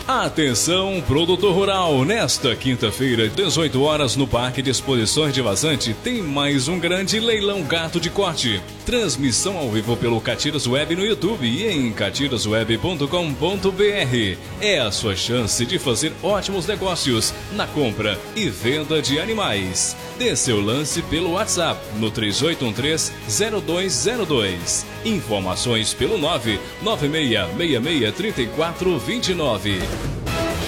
Atenção, produtor rural, nesta quinta-feira, 18 horas, no Parque de Exposições de Vazante, tem mais um grande leilão gato de corte. Transmissão ao vivo pelo Catiras Web no YouTube e em catirasweb.com.br. É a sua chance de fazer ótimos negócios na compra e venda de animais. Dê seu lance pelo WhatsApp no 3813-0202. Informações pelo 996663429.